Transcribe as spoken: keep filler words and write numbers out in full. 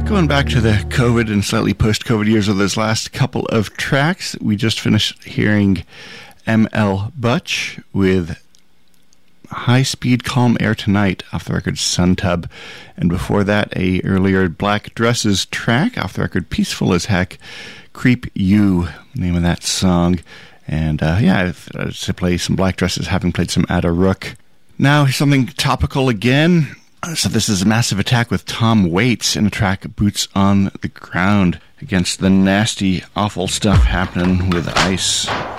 Going back to the COVID and slightly post-COVID years of those last couple of tracks, we just finished hearing M L Butch with High Speed Calm Air Tonight off the record Sun Tub, and before that a earlier Black Dresses track off the record Peaceful as Heck, Creep You, name of that song. And uh, yeah, to play some Black Dresses, having played some Ada Rook. Now something topical again. So this is a Massive Attack with Tom Waits in a track Boots on the Ground against the nasty, awful stuff happening with ICE.